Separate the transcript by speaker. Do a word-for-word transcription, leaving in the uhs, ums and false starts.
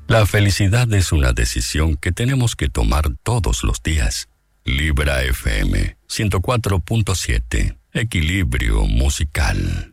Speaker 1: La felicidad es una decisión que tenemos que tomar todos los días. Libra F M ciento cuatro punto siete. Equilibrio musical.